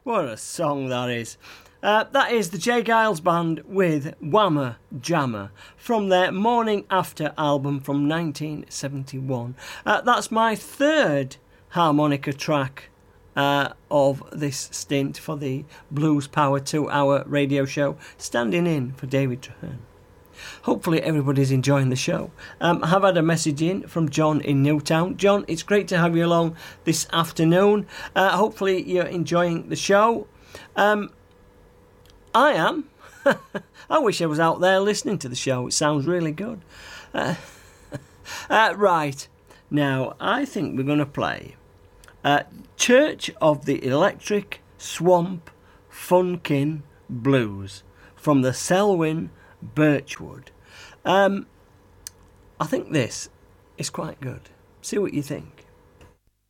What a song that is. That is the J. Giles Band with Whammer Jammer from their Morning After album from 1971. That's my third harmonica track of this stint for the Blues Power 2-hour radio show, standing in for David Traherne. Hopefully everybody's enjoying the show. I have had a message in from John in Newtown. John, it's great to have you along this afternoon. Hopefully you're enjoying the show. I am. I wish I was out there listening to the show. It sounds really good. Right. Now, I think we're going to play Church of the Electric Swamp Funkin' Blues from the Selwyn Birchwood. I think this is quite good. See what you think.